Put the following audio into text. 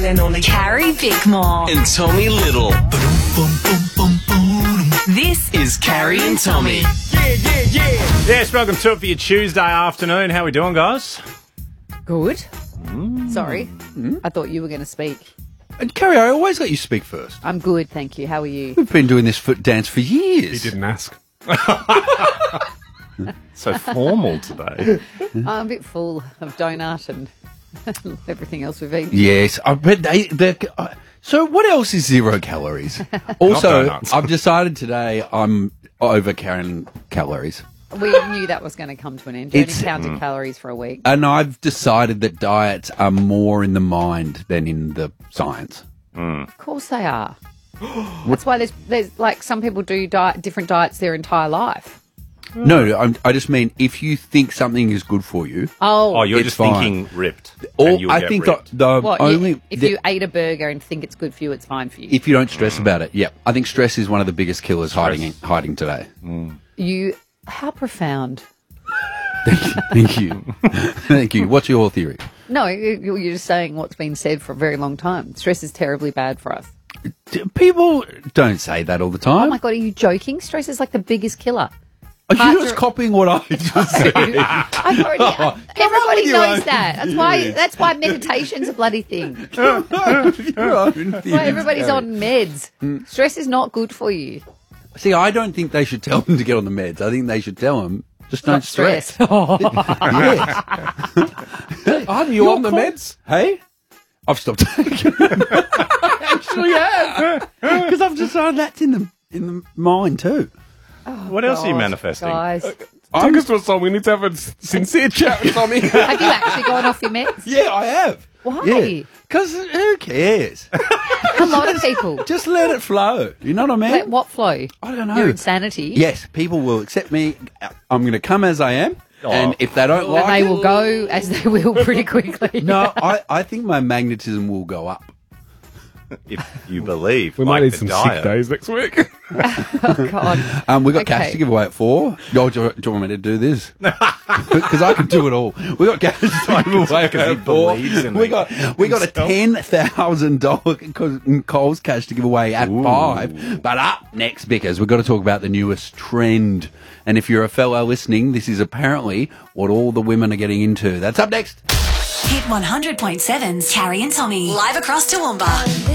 and only Carrie Bickmore. and Tommy Little. This Is Carrie and Tommy. Yes, welcome to it for your Tuesday afternoon. How we doing, guys? Good. Sorry. I thought you were going to speak. And Carrie, I always let you speak first. I'm good, thank you. How are you? We've been doing this foot dance for years. He didn't ask. So formal today. I'm a bit full of donut and everything else we've eaten. Yes, I bet so what else is 0 calories? Also, donuts. I've decided today I'm over carrying calories. We knew that was going to come to an end. You only It's- counted calories for a week. And I've decided that diets are more in the mind than in the science. Of course they are. That's why there's like some people do different diets their entire life. No, I just mean if you think something is good for you, Oh, you're It's just fine. thinking ripped. or and you'll I get think ripped. the What, only if you ate a burger and think it's good for you, it's fine for you. if you don't stress about it, yeah, I think stress is one of the biggest killers hiding today. How profound. Thank you, thank you. What's your theory? No, you're just saying what's been said for a very long time. Stress is terribly bad for us. People don't say that all the Oh time. my God, are you joking? Stress is like the biggest killer. Are you Heart just dir- copying what I just said? I've already, everybody with your knows own that. That's why meditation's a bloody thing. Your own theories, Why everybody's Carrie. on meds. Stress is not good for you. See, I don't think they should tell them to get on the meds. I think they should tell them just don't Not stress. stress. Yes. Aren't you on the meds? Hey, I've stopped taking them. I actually have because I've decided that's in the mind too. What else are you God, manifesting? Guys, Take us to a song. We need to have a sincere chat with Tommy. have you actually gone off your meds? Yeah, I have. Why? Because who cares? A lot of people. Just let it flow. You know what I mean? Let what flow? I don't know. Your insanity. Yes, people will accept me. I'm going to come as I am, and if they don't And like they it, will go as they will pretty quickly. no, I think my magnetism will go up. If you believe. We like might need the some diet. sick days next week. Oh, God. We got Okay. cash to give away at 4. Do you want me to do this? Because I can do it all. We got cash to give away Because he at 4. believes in We got a $10,000 Coles cash to give away at 5. But up next, Bickers, we've got to talk about the newest trend. And if you're a fellow listening, this is apparently what all the women are getting into. That's up next. Hit 100.7's Carrie and Tommy. Live across Toowoomba.